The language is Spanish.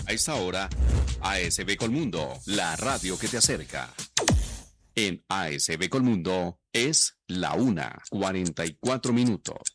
A esta hora, ASB Colmundo, la radio que te acerca. En ASB Colmundo es la 1:44.